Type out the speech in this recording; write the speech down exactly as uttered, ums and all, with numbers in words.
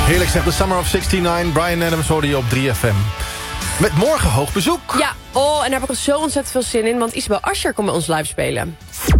Heerlijk zeg, de Summer of negenenzestig. Bryan Adams hoorde je op drie F M. Met morgen hoog bezoek. Ja, oh, en daar heb ik al zo ontzettend veel zin in, want Isabel Asscher komt bij ons live spelen.